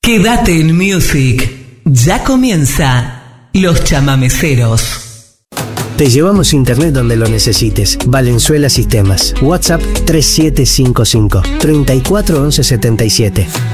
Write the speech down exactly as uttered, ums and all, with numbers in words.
Quédate en Music. Ya comienza Los Chamameceros. Te llevamos internet donde lo necesites. Valenzuela Sistemas. WhatsApp tres siete cinco cinco, treinta y cuatro once setenta y siete.